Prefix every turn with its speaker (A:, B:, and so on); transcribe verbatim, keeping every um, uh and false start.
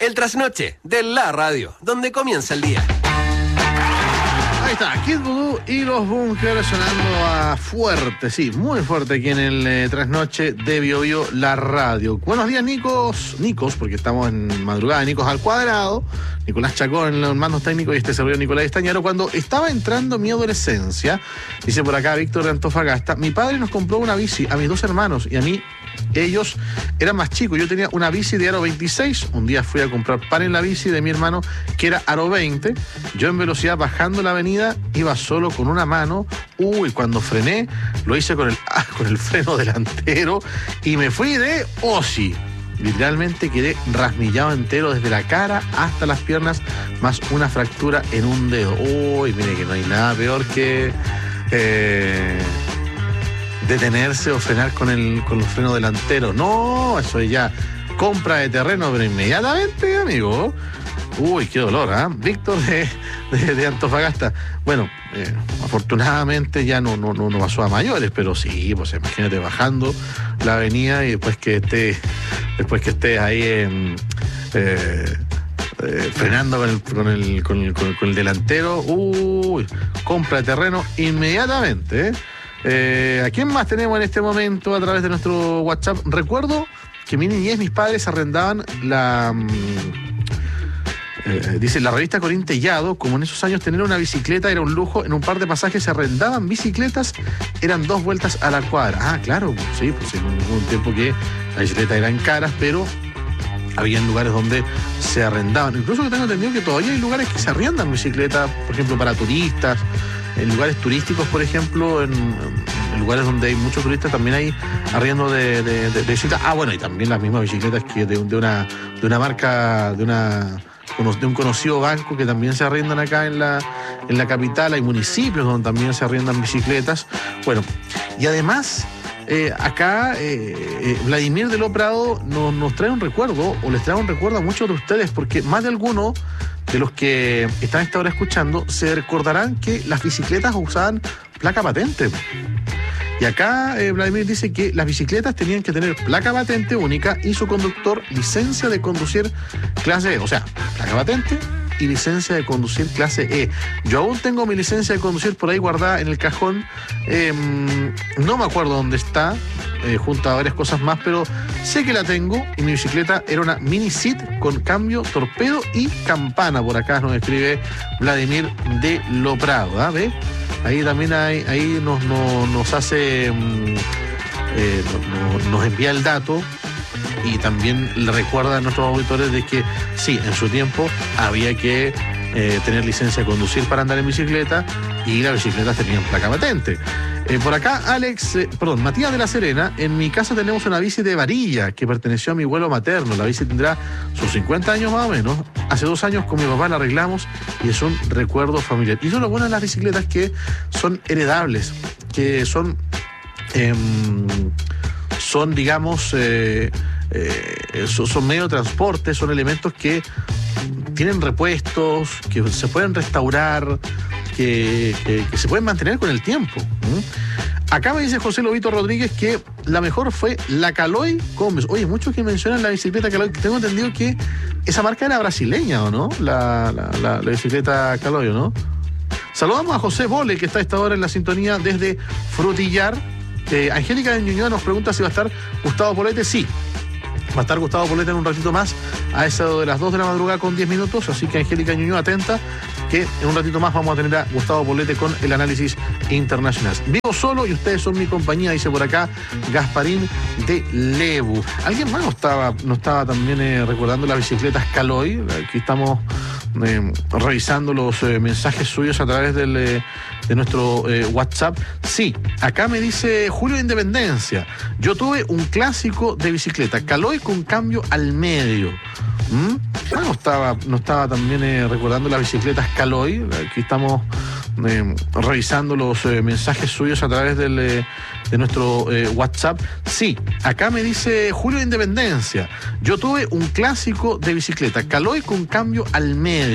A: El trasnoche de la radio, donde comienza el día.
B: Ahí está, Kid Voodoo y los Bunkers sonando a fuerte, sí, muy fuerte aquí en el eh, trasnoche de Bio Bio, la radio. Buenos días, Nicos, Nicos, porque estamos en madrugada, Nicos al cuadrado, Nicolás Chacón en los mandos técnicos y este servidor Nicolás Estañaro. Cuando estaba entrando mi adolescencia, dice por acá Víctor de Antofagasta, mi padre nos compró una bici a mis dos hermanos y a mí. Ellos eran más chicos, yo tenía una bici de aro veintiséis, un día fui a comprar pan en la bici de mi hermano que era aro veinte, yo en velocidad bajando la avenida iba solo con una mano, uy, cuando frené lo hice con el, ah, con el freno delantero y me fui de Osi. Literalmente quedé rasmillado entero desde la cara hasta las piernas, más una fractura en un dedo. Uy, mire que no hay nada peor que... Eh... detenerse o frenar con el con los frenos delanteros. No, eso es ya compra de terreno, pero inmediatamente, amigo. Uy, qué dolor, ¿ah? ¿eh? Víctor de, de, de Antofagasta. Bueno, eh, afortunadamente ya no, no, no, no pasó a mayores, pero sí, pues imagínate bajando la avenida y después que esté, después que estés ahí en, eh, eh, frenando con el, con el, con el, con el, con el delantero. Uy, compra de terreno inmediatamente, ¿eh? Eh, ¿A quién más tenemos en este momento a través de nuestro WhatsApp? Recuerdo que mi niñez, mis padres arrendaban la... Eh, dice, la revista Corintellado, como en esos años tener una bicicleta era un lujo, en un par de pasajes se arrendaban bicicletas, eran dos vueltas a la cuadra. Ah, claro, sí, pues en un tiempo que las bicicletas eran caras, pero había lugares donde se arrendaban. Incluso que tengo entendido que todavía hay lugares que se arriendan bicicletas, por ejemplo, para turistas. En lugares turísticos, por ejemplo, en, en lugares donde hay muchos turistas también hay arriendo de, de, de, de bicicletas. Ah, bueno, y también las mismas bicicletas que de, de una de una marca, de una de un conocido banco que también se arriendan acá en la, en la capital. Hay municipios donde también se arriendan bicicletas. Bueno, y además, eh, acá eh, eh, Vladimir de Lo Prado nos, nos trae un recuerdo, o les trae un recuerdo a muchos de ustedes, porque más de alguno de los que están a esta hora escuchando se recordarán que las bicicletas usaban placa patente. Y acá eh, Vladimir dice que las bicicletas tenían que tener placa patente única y su conductor licencia de conducir clase E. O sea, placa patente y licencia de conducir clase E. Yo aún tengo mi licencia de conducir por ahí guardada en el cajón. Eh, no me acuerdo dónde está, eh, junto a varias cosas más, pero sé que la tengo y mi bicicleta era una Mini Cit con cambio, torpedo y campana. Por acá nos escribe Vladimir de Lo Prado, ¿eh? ¿Ve? Ahí también hay, ahí nos, nos, nos hace, eh, nos, nos envía el dato. Y también le recuerda a nuestros auditores de que sí, en su tiempo había que eh, tener licencia de conducir para andar en bicicleta y las bicicletas tenían placa patente. Eh, por acá, Alex, eh, perdón, Matías de la Serena, en mi casa tenemos una bici de varilla que perteneció a mi abuelo materno. La bici tendrá sus cincuenta años más o menos. Hace dos años con mi papá la arreglamos y es un recuerdo familiar. Y eso es lo bueno de las bicicletas, que son heredables, que son, eh, son digamos... Eh, Eh, son, son medio de transporte, son elementos que tienen repuestos, que se pueden restaurar, que, que, que se pueden mantener con el tiempo. ¿Mm? Acá me dice José Lobito Rodríguez que la mejor fue la Caloi Gómez. Oye, muchos que mencionan la bicicleta Caloi, tengo entendido que esa marca era brasileña, ¿o no? La, la, la, la bicicleta Caloi, ¿o no? Saludamos a José Bole, que está a esta hora en la sintonía desde Frutillar. Eh, Angélica de Ñuñoa nos pregunta si va a estar Gustavo Poblete. Sí. Va a estar Gustavo Poblete en un ratito más, a eso de las dos de la madrugada con diez minutos, así que Angélica Ñuñoa, atenta, que en un ratito más vamos a tener a Gustavo Poblete con el análisis internacional. Vivo solo y ustedes son mi compañía, dice por acá Gasparín de Lebu. ¿Alguien más nos estaba, nos estaba también eh, recordando las bicicletas Caloi? Aquí estamos eh, revisando los eh, mensajes suyos a través del... Eh, de nuestro eh, WhatsApp. Sí, acá me dice Julio de Independencia, yo tuve un clásico de bicicleta Caloi con cambio al medio. ¿Mm? Ah, no estaba, no estaba también eh, recordando las bicicletas Caloi. Aquí estamos eh, revisando los eh, mensajes suyos a través del, eh, de nuestro eh, WhatsApp. Sí, acá me dice Julio de Independencia, yo tuve un clásico de bicicleta Caloi con cambio al medio.